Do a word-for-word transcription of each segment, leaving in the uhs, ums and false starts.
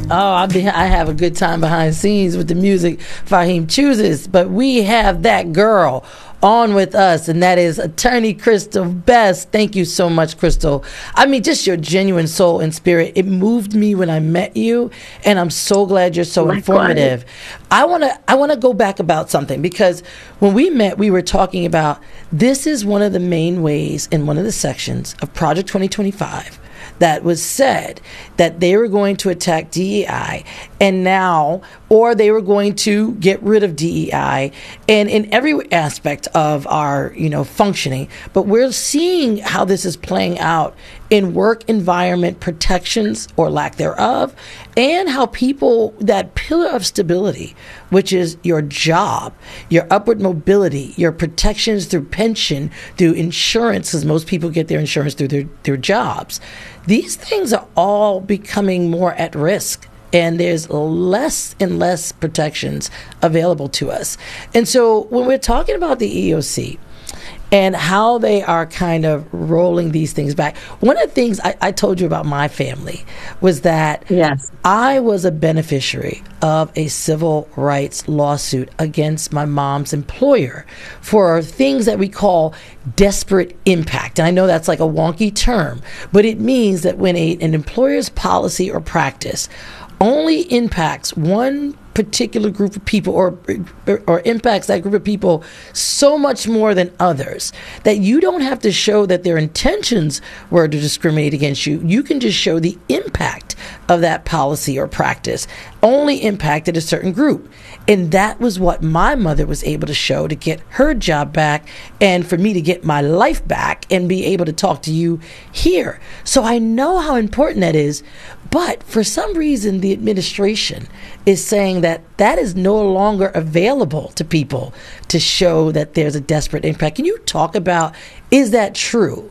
Oh, I be I have a good time behind the scenes with the music Fahim chooses, but we have that girl on with us, and that is attorney Crystal Best. Thank you so much, Crystal. I mean, just your genuine soul and spirit. It moved me when I met you, and I'm so glad you're so Likewise. informative. I want to I want to go back about something, because when we met, we were talking about this is one of the main ways in one of the sections of Project twenty twenty-five that was said that they were going to attack D E I, and now, or they were going to get rid of D E I, and in every aspect of our, you know, functioning. But we're seeing how this is playing out in work environment protections or lack thereof, and how people, that pillar of stability, which is your job, your upward mobility, your protections through pension, through insurance, because most people get their insurance through their, their jobs. These things are all becoming more at risk, and there's less and less protections available to us. And so when we're talking about the E E O C and how they are kind of rolling these things back, one of the things I, I told you about my family was that yes. I was a beneficiary of a civil rights lawsuit against my mom's employer for things that we call disparate impact. And I know that's like a wonky term, but it means that when a, an employer's policy or practice only impacts one particular group of people, or, or or impacts that group of people so much more than others, that you don't have to show that their intentions were to discriminate against you. You can just show the impact of that policy or practice only impacted a certain group. And that was what my mother was able to show to get her job back, and for me to get my life back and be able to talk to you here. So I know how important that is. But for some reason, the administration is saying that that is no longer available to people to show that there's a desperate impact. Can you talk about, is that true?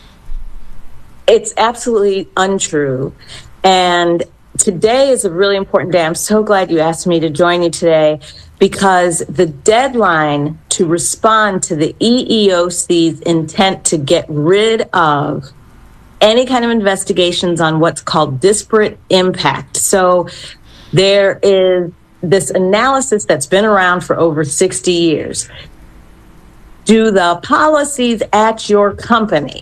It's absolutely untrue. And today is a really important day. I'm so glad you asked me to join you today, because the deadline to respond to the E E O C's intent to get rid of any kind of investigations on what's called disparate impact. So there is this analysis that's been around for over sixty years. Do the policies at your company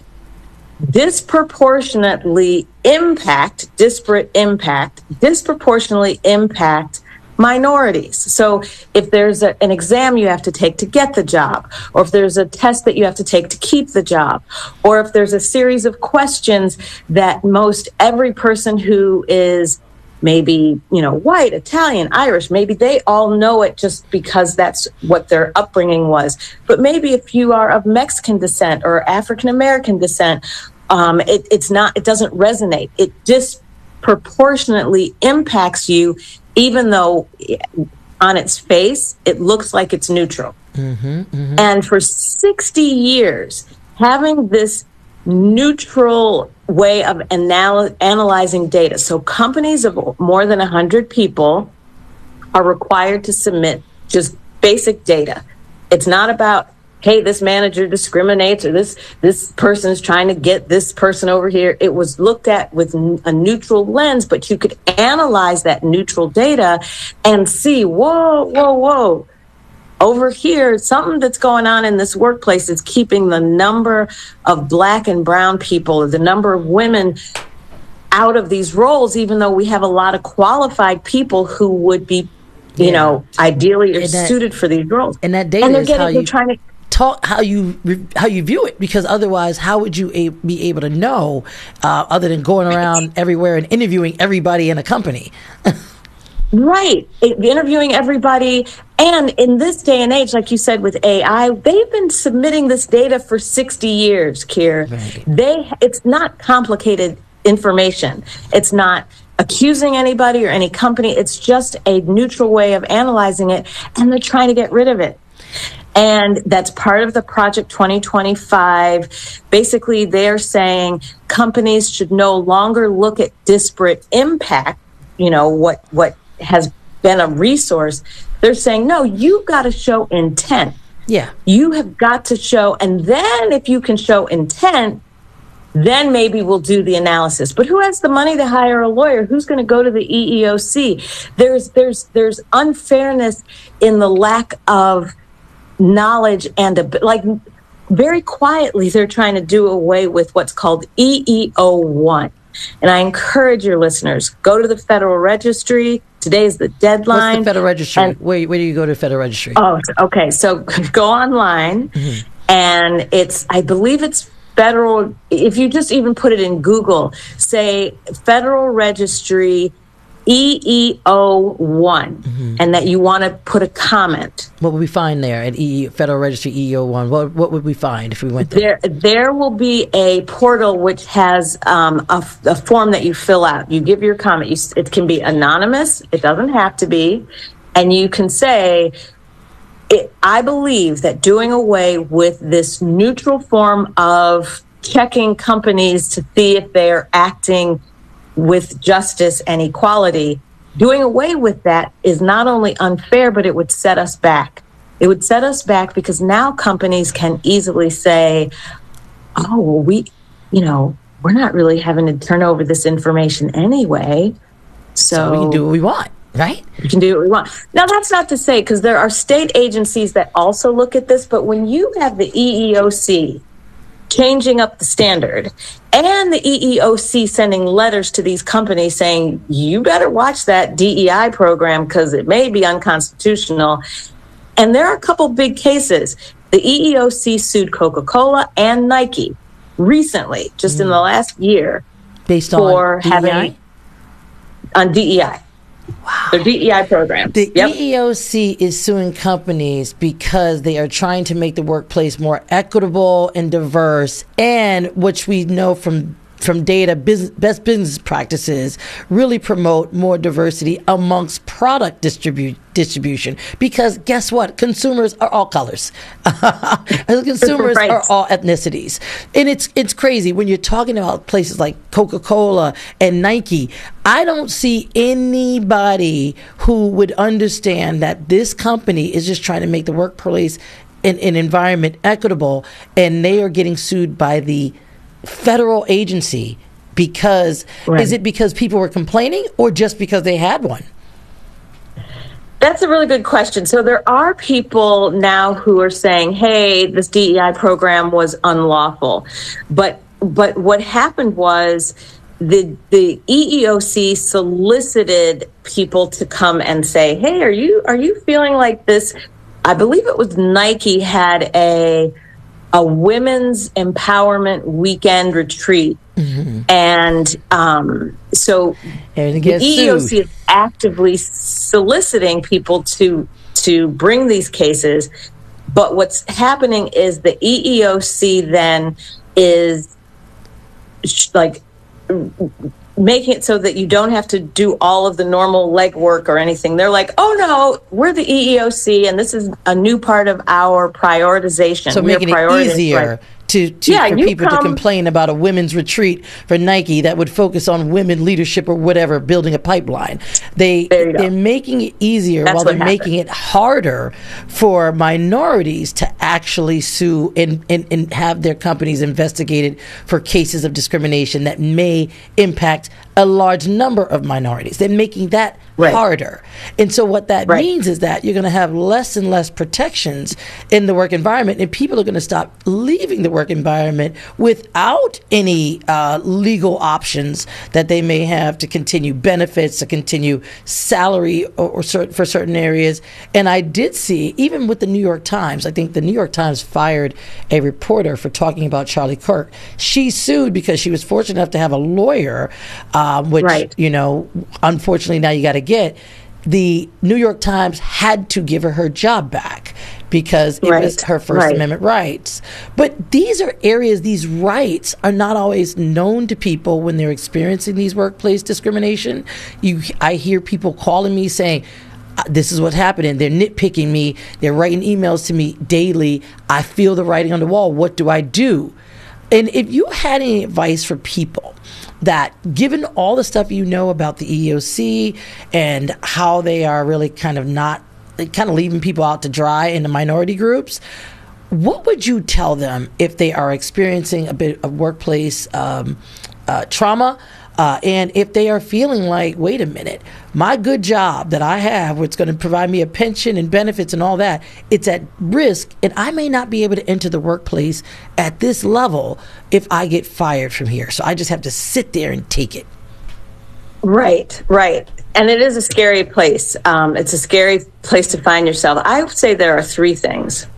disproportionately impact, disparate impact, disproportionately impact minorities? So if there's a, an exam you have to take to get the job, or if there's a test that you have to take to keep the job, or if there's a series of questions that most every person who is maybe, you know, white, Italian, Irish, maybe they all know it just because that's what their upbringing was. But maybe if you are of Mexican descent or African American descent, um, it, it's not, it doesn't resonate. It disproportionately impacts you, even though on its face, it looks like it's neutral. Mm-hmm, mm-hmm. And for sixty years, having this neutral way of anal- analyzing data. So companies of more than one hundred people are required to submit just basic data. It's not about, hey, this manager discriminates, or this this person is trying to get this person over here. It was looked at with a neutral lens, but you could analyze that neutral data and see, whoa, whoa, whoa. Over here, something that's going on in this workplace is keeping the number of Black and brown people, or the number of women out of these roles, even though we have a lot of qualified people who would be, you yeah. know, ideally or that, suited for these roles. And that data and they're is getting, how they're you trying to talk, how you how you view it, because otherwise, how would you a- be able to know, uh, other than going around everywhere and interviewing everybody in a company? Right. It, interviewing everybody. And in this day and age, like you said, with A I, they've been submitting this data for sixty years, Keir. Right. They, it's not complicated information. It's not accusing anybody or any company. It's just a neutral way of analyzing it, and they're trying to get rid of it. And that's part of the Project twenty twenty-five. Basically, they're saying companies should no longer look at disparate impact, you know, what, what has been a resource. They're saying, no, you've got to show intent. Yeah. You have got to show, and then if you can show intent, then maybe we'll do the analysis. But who has the money to hire a lawyer? Who's going to go to the E E O C? There's there's there's unfairness in the lack of knowledge and a, like very quietly they're trying to do away with what's called E E O one. And I encourage your listeners, go to the Federal Registry. Today is the deadline. What's the Federal Registry? And, where, where do you go to the Federal Registry? Oh, okay. So go online, mm-hmm. and it's, I believe it's Federal, if you just even put it in Google, say Federal Registry E E O one, mm-hmm. and that you want to put a comment. What would we find there at e- Federal Registry E E O one? What what would we find if we went there? There, there will be a portal which has um, a, a form that you fill out. You give your comment. You, it can be anonymous. It doesn't have to be. And you can say, it, I believe that doing away with this neutral form of checking companies to see if they're acting with justice and equality, doing away with that is not only unfair, but it would set us back. It would set us back because now companies can easily say, oh, well, we, you know, we're not really having to turn over this information anyway. So, so we can do what we want, right? We can do what we want. Now, that's not to say, because there are state agencies that also look at this, but when you have the E E O C changing up the standard and the E E O C sending letters to these companies saying, you better watch that D E I program because it may be unconstitutional. And there are a couple big cases. The E E O C sued Coca-Cola and Nike recently, just mm. in the last year, based for on D E I? having on D E I. Wow. Their D E I program. The yep. E E O C is suing companies because they are trying to make the workplace more equitable and diverse, and which we know from from data, business, best business practices really promote more diversity amongst product distribu- distribution. Because guess what? Consumers are all colors. Consumers right. are all ethnicities. And it's it's crazy when you're talking about places like Coca-Cola and Nike. I don't see anybody who would understand that this company is just trying to make the workplace and an environment equitable, and they are getting sued by the federal agency because right. is it because people were complaining or just because they had one? That's a really good question. So there are people now who are saying, hey, this D E I program was unlawful. But but what happened was the the E E O C solicited people to come and say, hey, are you are you feeling like this? I believe it was Nike had a a women's empowerment weekend retreat. Mm-hmm. And um, so and the E E O C is actively soliciting people to to bring these cases. But what's happening is the E E O C then is sh- like making it so that you don't have to do all of the normal legwork or anything. They're like, oh no, we're the E E O C and this is a new part of our prioritization. So making it easier like, to, to yeah, for people come, to complain about a women's retreat for Nike that would focus on women leadership or whatever, building a pipeline. They they're making it easier That's while they're happened. making it harder for minorities to actually sue and, and, and have their companies investigated for cases of discrimination that may impact a large number of minorities. They're making that right. harder. And so what that right. means is that you're going to have less and less protections in the work environment, and people are going to stop leaving the work environment without any uh, legal options that they may have to continue benefits, to continue salary or, or cert- for certain areas. And I did see, even with the New York Times, I think the New York Times fired a reporter for talking about Charlie Kirk. She sued because she was fortunate enough to have a lawyer, um, which, right. you know, unfortunately now you got to get. The New York Times had to give her her job back because it right. was her First right. Amendment rights. But these are areas, these rights are not always known to people when they're experiencing these workplace discrimination. You, I hear people calling me saying, this is what's happening. They're nitpicking me. They're writing emails to me daily. I feel the writing on the wall. What do I do? And if you had any advice for people that, given all the stuff you know about the E E O C and how they are really kind of not, kind of leaving people out to dry in the minority groups, what would you tell them if they are experiencing a bit of workplace um, uh, trauma? Uh, and if they are feeling like, wait a minute, my good job that I have, what's going to provide me a pension and benefits and all that, it's at risk, and I may not be able to enter the workplace at this level if I get fired from here. So I just have to sit there and take it. Right, right. And it is a scary place. Um, it's a scary place to find yourself. I would say there are three things.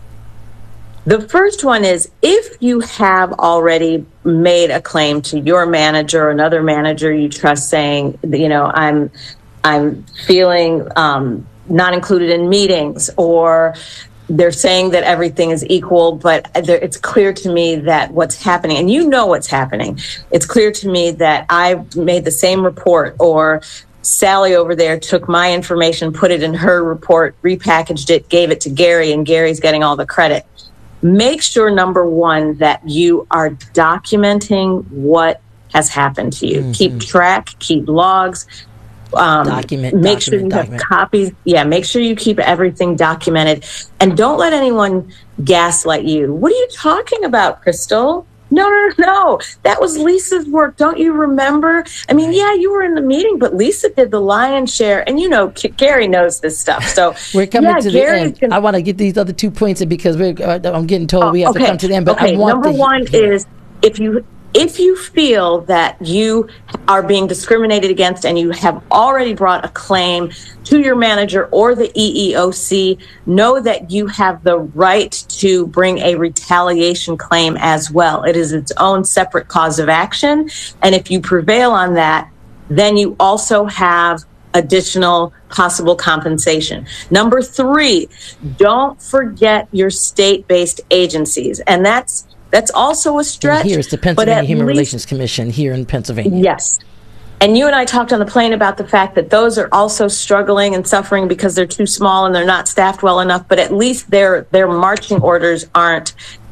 The first one is, if you have already made a claim to your manager or another manager you trust, saying, you know, I'm I'm feeling um, not included in meetings, or they're saying that everything is equal, but it's clear to me that what's happening, and you know what's happening, it's clear to me that I made the same report, or Sally over there took my information, put it in her report, repackaged it, gave it to Gary, and Gary's getting all the credit. Make sure, number one, that you are documenting what has happened to you. Mm-hmm. Keep track, keep logs. Um, document. Make document, sure you document. have copies. Yeah, make sure you keep everything documented. And don't let anyone gaslight you. What are you talking about, Crystal? No, no, no. That was Lisa's work. Don't you remember? I mean, yeah, you were in the meeting, but Lisa did the lion's share. And, you know, K- Gary knows this stuff. So we're coming yeah, to Gary the end. Can... I want to get these other two points in because we're, uh, I'm getting told oh, we have okay. to come to them. But okay. I want Number to... one is, if you if you feel that you are being discriminated against and you have already brought a claim to your manager or the E E O C, know that you have the right to bring a retaliation claim as well. It is its own separate cause of action. And if you prevail on that, then you also have additional possible compensation. Number three, don't forget your state-based agencies. And that's That's also a stretch. And here's the Pennsylvania Human least, Relations Commission here in Pennsylvania. Yes. And you and I talked on the plane about the fact that those are also struggling and suffering because they're too small and they're not staffed well enough, but at least their their marching orders aren't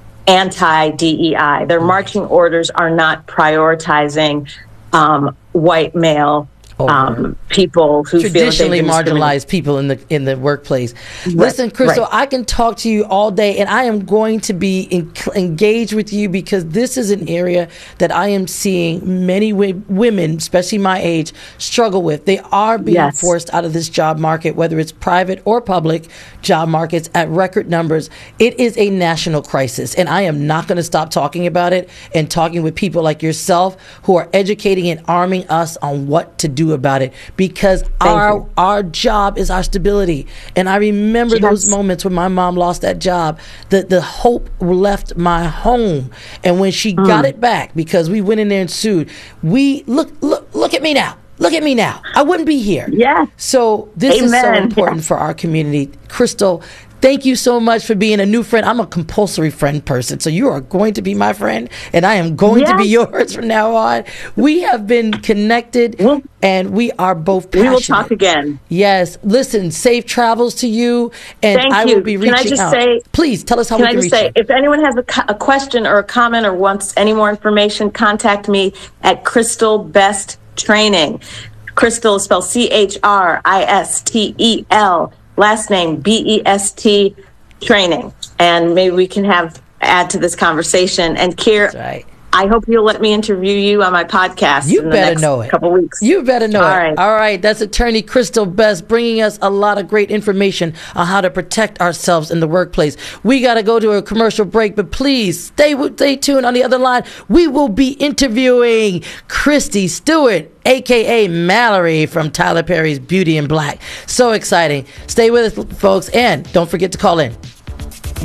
anti-D E I. Their marching orders are not prioritizing um, white male Um, people who traditionally feel like marginalized people in the in the workplace. Right, Listen, Crystal, right. I can talk to you all day, and I am going to be in, engaged with you because this is an area that I am seeing many w- women, especially my age, struggle with. They are being yes. forced out of this job market, whether it's private or public job markets, at record numbers. It is a national crisis, and I am not going to stop talking about it and talking with people like yourself who are educating and arming us on what to do about it, because Thank our you. our job is our stability. And I remember yes. those moments when my mom lost that job, the the hope left my home, and when she mm. got it back, because we went in there and sued, we look look look at me now look at me now I wouldn't be here. Yeah. So this Amen. is so important yes. for our community. Crystal, thank you so much for being a new friend. I'm a compulsory friend person, so you are going to be my friend, and I am going yes. to be yours from now on. We have been connected, well, and we are both passionate. We will talk again. Yes. Listen, safe travels to you, and Thank I you. will be reaching out. Can I just out. say, please tell us how can we I can just reach say, you. if anyone has a, a question or a comment or wants any more information, contact me at Crystal Best Training. Crystal is spelled C H R I S T E L. Last name B E S T Training, and maybe we can have add to this conversation. And Kier, right. I hope you'll let me interview you on my podcast. You in the better next know it. Couple weeks. You better know All it. Right. All right. That's attorney Crystal Best bringing us a lot of great information on how to protect ourselves in the workplace. We got to go to a commercial break, but please stay stay tuned on the other line. We will be interviewing Christy Stewart, a k a. Mallory from Tyler Perry's Beauty in Black. So exciting. Stay with us, folks, and don't forget to call in.